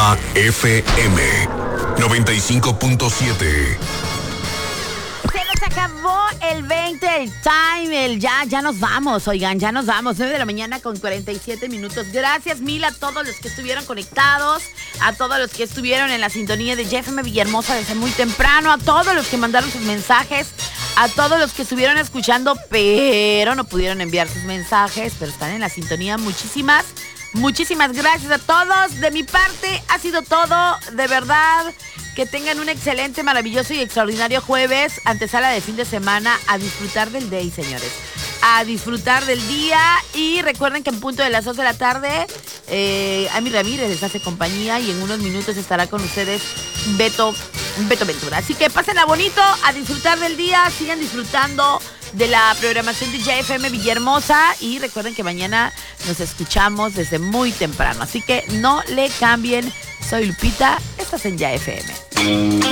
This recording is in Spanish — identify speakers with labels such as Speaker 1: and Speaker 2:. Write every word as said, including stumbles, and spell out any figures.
Speaker 1: Ya F M noventa y cinco punto siete.
Speaker 2: Se nos acabó el veinte, el time, el ya, ya nos vamos, oigan, ya nos vamos. nueve de la mañana con cuarenta y siete minutos. Gracias mil a todos los que estuvieron conectados, a todos los que estuvieron en la sintonía de Ya F M Villahermosa desde muy temprano, a todos los que mandaron sus mensajes, a todos los que estuvieron escuchando, pero no pudieron enviar sus mensajes, pero están en la sintonía. Muchísimas, muchísimas gracias a todos. De mi parte ha sido todo, de verdad. Que tengan un excelente, maravilloso y extraordinario jueves, antesala de fin de semana. A disfrutar del day, señores. A disfrutar del día. Y recuerden que en punto de las dos de la tarde, eh, Ami Ramírez les hace compañía. Y en unos minutos estará con ustedes Beto, Beto Ventura. Así que pásenla bonito, a disfrutar del día. Sigan disfrutando de la programación de Ya F M Villahermosa. Y recuerden que mañana nos escuchamos desde muy temprano. Así que no le cambien. Soy Lupita, estás en Ya F M.